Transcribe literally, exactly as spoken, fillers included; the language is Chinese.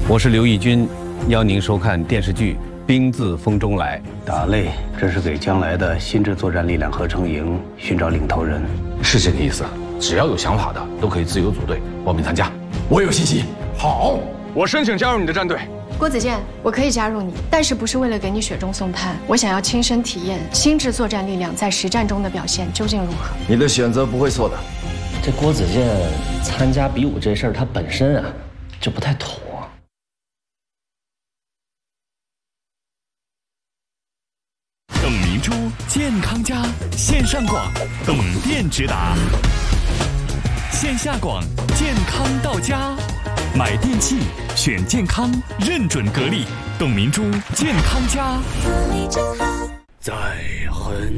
我是刘奕君，邀您收看电视剧《兵自风中来》。 打擂，这是给将来的新制作战力量合成营寻找领头人， 是这个意思。只要有想法的，都可以自由组队报名参加。我有信心。好，我申请加入你的战队。 郭子健，我可以加入你，但是不是为了给你雪中送炭，我想要亲身体验新制作战力量在实战中的表现究竟如何。 你的选择不会错的。 这郭子健参加比武这事儿，他本身啊就不太妥。 董明珠健康家线上广，董店直达；线下广，健康到家。买电器选健康，认准格力，董明珠健康家。 在很